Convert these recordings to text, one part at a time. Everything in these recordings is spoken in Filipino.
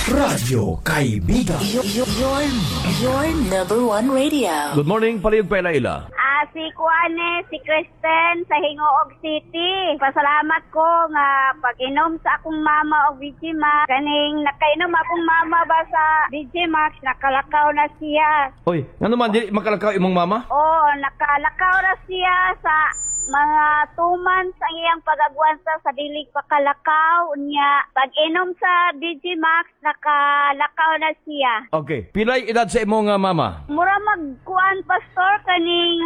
Radyo Kaibigan. Your number one radio. Good morning, Palihog pa Ila. Si Kuane, si Kristen sa Hingoog City. Pasalamat ko nga pag-inom sa akong mama og Vigimax. Kaning nakainom akong mama ba sa Vigimax, nakalakaw na siya. Oy, ano man, di makalakaw imong mama? Oo, nakalakaw na siya sa mga 2 months ang iyang pag-agwansa sa dilig pakalakaw niya. Pag-inom sa Vigimax, nakalakaw na siya. Okay, pilay edad sa imong mama? Mura magkuan, pastor, kaning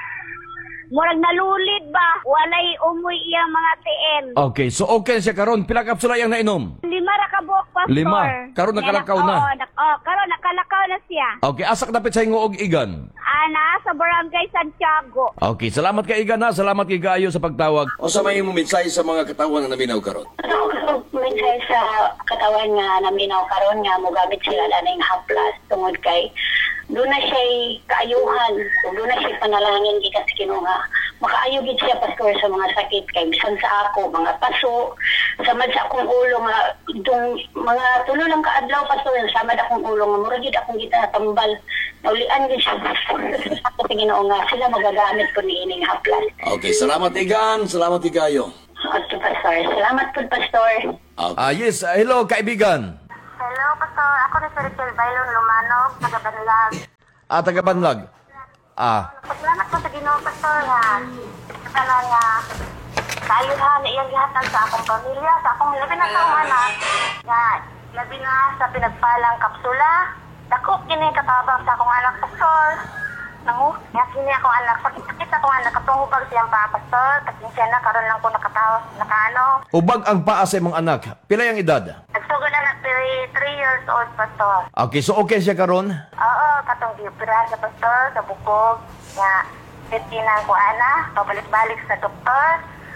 murag nalulid ba? Walay umuy iyang mga TN. Okay, so okay siya karon. Pila kapsula yang nainom? 5 ra ka buok, pastor. 5? Karon nakalakaw na? Karon nakalakaw na siya. Okay, asak dapit sa Hingoog Igan. Ana, sa Barangay Santiago. Okay, salamat kay Igan ha. Salamat kay Gayo sa pagtawag. O sa may mensahe sa mga katawan na naminaw karon? Mensahe sa katawan nga naminaw karon nga mogamit sila laning haplas tungod kay doon na siya kaayuhan, doon na siya panalangin gikan sa Ginoo nga makaayo gid siya pastor sa mga sakit kay bisan sa ako mga paso samad sa akong ulo nga itong mga tulo lang kaadlaw pastor samad akong ulo nga mura gid akong gitatambal naulian gid siya sa Ginoo nga sila magagamit ko niining haplas. Okay, salamat Igan, salamat Igayo. Okay, pastor. Salamat po, pastor. Yes, hello kaibigan. Hello, pastor. Ako ni Sir Rachel Bailon Lumanog, taga-Banlag. Taga-Banlag. Salamat po sa Ginoo, pastor, nga sana nga kaayuhan na iyang gihatan sa akong pamilya, sa akong labi na taong anak, nga labi na sa pinagpalang kapsula. Dako kini katabang sa akong anak, pastor. Nga kini akong anak. Pagkakit akong anak, katungubag siyang pa, pastor. Kasi na, karon lang ko nakaano. Ubag ang paa sa imong anak. Pila yang edad? Nagsugod na 3 years old, pastor. Okay, so okay siya karon? Oo, katong giopera sa pastor, sa bukog. Nga, 15 ang kuana, pabalik-balik sa doktor.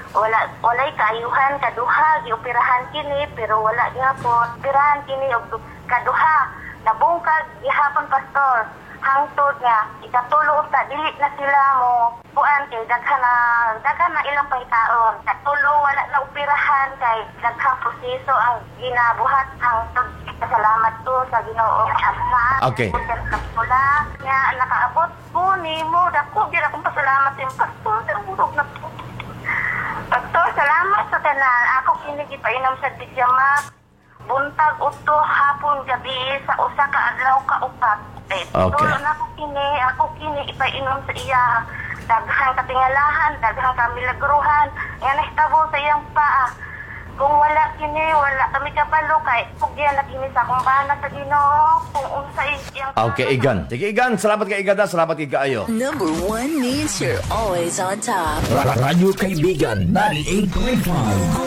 Walay kaayuhan, kaduha, gioperahan kini, pero wala nga po. Operahan kini, og kaduha. Nabungkag, gihapon, pastor. Hangtod nga, ikatulo ta, dili na sila mo. Buan kay daghan na ilang pangitaon. Katulo, wala na operahan kay daghang proseso ang ginabuhat. Hangtod, salamat to sa Ginoo. Okay. Kapsula, nga nakaabot po ni mo. Dako, gira akong pasalamat yung pastor. Darurog na po. Pastor, salamat sa tanan. Ako kinigipainom sa Vigimax. Buntag, uto, hapon, gabi, sa usa ka adlaw ka upat. Okay. Tulo na ako kini, ipainom sa iya. Daghang katingalahan, daghang kamilagruhan. Nga nahitabo sa iyang paa. Kung wala kini, wala kami kabalo kay kugyan na kini sa akong bana sa Ginoo. Kung unsa iyang... Okay, Igan. Sige, Igan. Salamat kay Igada. Salamat kay Kaayo. Number one means you're always on top. Radyo Kaibigan 98.5.